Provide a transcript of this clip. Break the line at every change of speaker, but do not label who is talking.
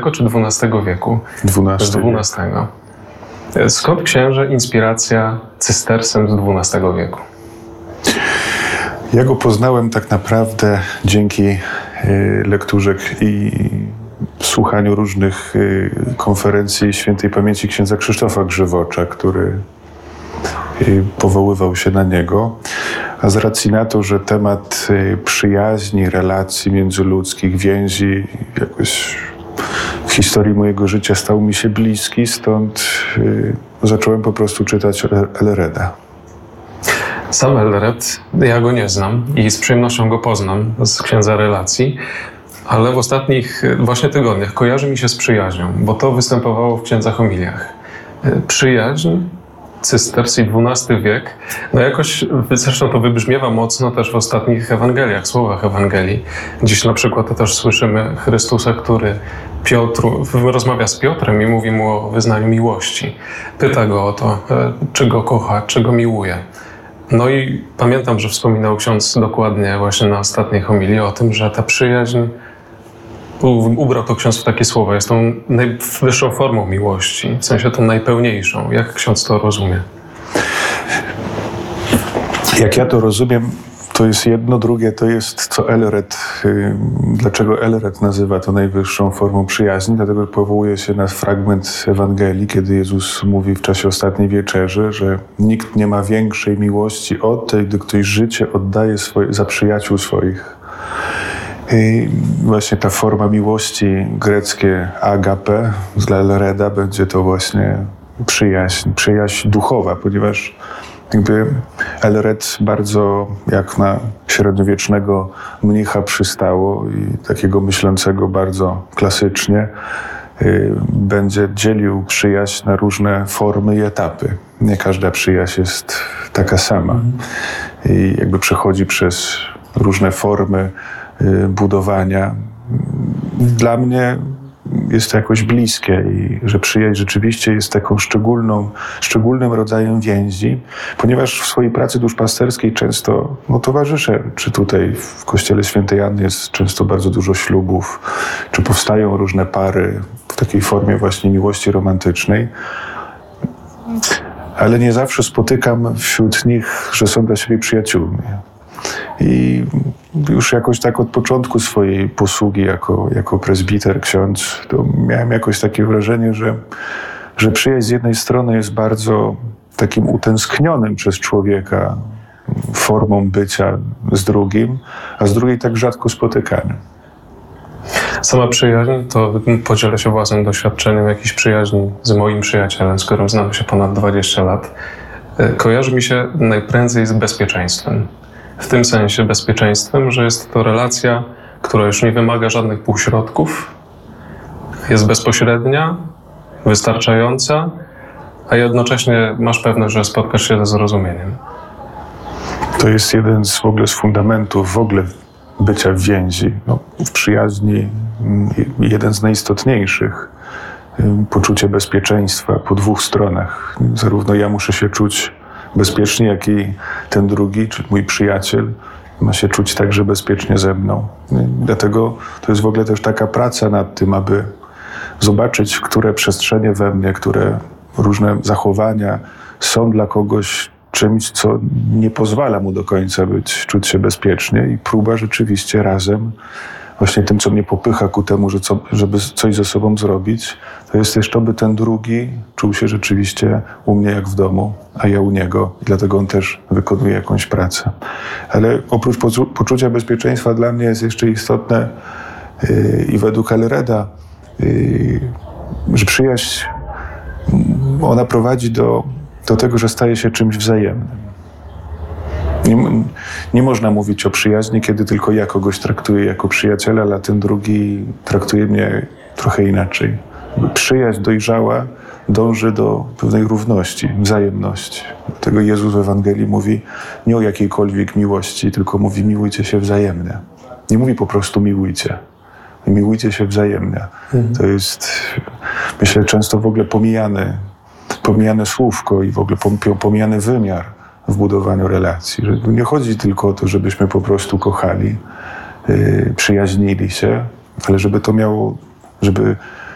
czy XII wieku?
XII.
Z XII. Skąd, księże, inspiracja cystersem z XII wieku?
Ja go poznałem tak naprawdę dzięki lekturze i słuchaniu różnych konferencji świętej pamięci księdza Krzysztofa Grzywocza, który powoływał się na niego. A z racji na to, że temat przyjaźni, relacji międzyludzkich, więzi jakoś w historii mojego życia stał mi się bliski, stąd zacząłem po prostu czytać Elreda.
Sam Elred, ja go nie znam i z przyjemnością go poznam z księdza relacji, ale w ostatnich właśnie tygodniach kojarzy mi się z przyjaźnią, bo to występowało w księdza homiliach. Przyjaźń, cysters i XII wiek, no jakoś zresztą to wybrzmiewa mocno też w ostatnich Ewangeliach, słowach Ewangelii. Dziś na przykład też słyszymy Chrystusa, który rozmawia z Piotrem i mówi mu o wyznaniu miłości. Pyta go o to, czy go kocha, czy go miłuje. No i pamiętam, że wspominał ksiądz dokładnie właśnie na ostatniej homilii o tym, że ta przyjaźń, ubrał to ksiądz w takie słowa, jest tą najwyższą formą miłości, w sensie tą najpełniejszą. Jak ksiądz to rozumie?
Jak ja to rozumiem, to jest jedno, drugie to jest co Elred. Dlaczego Elred nazywa to najwyższą formą przyjaźni? Dlatego powołuje się na fragment Ewangelii, kiedy Jezus mówi w czasie ostatniej wieczerzy, że nikt nie ma większej miłości od tej, gdy ktoś życie oddaje za przyjaciół swoich. I właśnie ta forma miłości greckie agape dla Elreda będzie to właśnie przyjaźń duchowa, ponieważ jakby Elred bardzo jak na średniowiecznego mnicha przystało i takiego myślącego bardzo klasycznie będzie dzielił przyjaźń na różne formy i etapy. Nie każda przyjaźń jest taka sama i jakby przechodzi przez różne formy budowania. Dla mnie jest to jakoś bliskie i że przyjaźń rzeczywiście jest taką szczególnym rodzajem więzi, ponieważ w swojej pracy duszpasterskiej często towarzyszę, czy tutaj w Kościele Świętej Anny jest często bardzo dużo ślubów, czy powstają różne pary w takiej formie właśnie miłości romantycznej, ale nie zawsze spotykam wśród nich, że są dla siebie przyjaciółmi. I już jakoś tak od początku swojej posługi jako prezbiter, ksiądz, to miałem jakoś takie wrażenie, że przyjaźń z jednej strony jest bardzo takim utęsknionym przez człowieka formą bycia z drugim, a z drugiej tak rzadko spotykanym.
Sama przyjaźń, to podzielę się własnym doświadczeniem jakiejś przyjaźni z moim przyjacielem, z którym znamy się ponad 20 lat. Kojarzy mi się najprędzej z bezpieczeństwem. W tym sensie bezpieczeństwem, że jest to relacja, która już nie wymaga żadnych półśrodków, jest bezpośrednia, wystarczająca, a jednocześnie masz pewność, że spotkasz się ze zrozumieniem.
To jest jeden z fundamentów bycia w więzi. W przyjaźni jeden z najistotniejszych. Poczucie bezpieczeństwa po dwóch stronach. Zarówno ja muszę się czuć bezpiecznie, jak i ten drugi, czy mój przyjaciel, ma się czuć także bezpiecznie ze mną. Dlatego to jest w ogóle też taka praca nad tym, aby zobaczyć, które przestrzenie we mnie, które różne zachowania są dla kogoś czymś, co nie pozwala mu do końca czuć się bezpiecznie i próba rzeczywiście razem właśnie tym, co mnie popycha ku temu, żeby coś ze sobą zrobić, to jest też to, by ten drugi czuł się rzeczywiście u mnie jak w domu, a ja u niego. I dlatego on też wykonuje jakąś pracę. Ale oprócz poczucia bezpieczeństwa dla mnie jest jeszcze istotne i według Elreda, że przyjaźń, ona prowadzi do tego, że staje się czymś wzajemnym. Nie można mówić o przyjaźni, kiedy tylko ja kogoś traktuję jako przyjaciela, ale ten drugi traktuje mnie trochę inaczej. Przyjaźń dojrzała dąży do pewnej równości, wzajemności. Dlatego Jezus w Ewangelii mówi nie o jakiejkolwiek miłości, tylko mówi miłujcie się wzajemnie. Nie mówi po prostu miłujcie. Miłujcie się wzajemnie. To jest, myślę, często w ogóle pomijane słówko i w ogóle pomijany wymiar w budowaniu relacji. Że nie chodzi tylko o to, żebyśmy po prostu kochali, przyjaźnili się, ale żeby